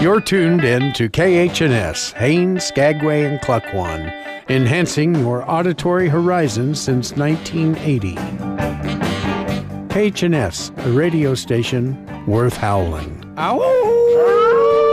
You're tuned in to KHNS, Haines, Skagway, and Cluckwan, enhancing your auditory horizons since 1980. KHNS, a radio station worth howling. Ow!